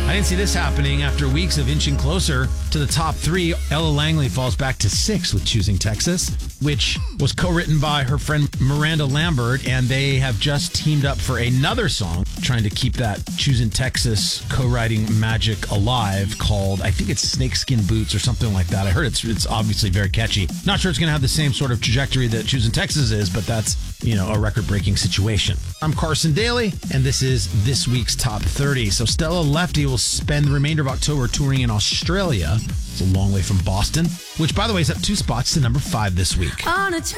I didn't see this happening. After weeks of inching closer to the top 3, Ella Langley falls back to 6 with Choosing Texas, which was co-written by her friend Miranda Lambert, and they have just teamed up for another song, trying to keep that Choosing Texas co-writing magic alive, called, I think it's Snakeskin Boots or something like that. I heard it's obviously very catchy. Not sure it's going to have the same sort of trajectory that Choosing Texas is, but that's, a record-breaking situation. I'm Carson Daly, and this is this week's Top 30. So Stella Lefty will spend the remainder of October touring in Australia. It's a long way from Boston, which, by the way, is up 2 spots to number 5 this week. On a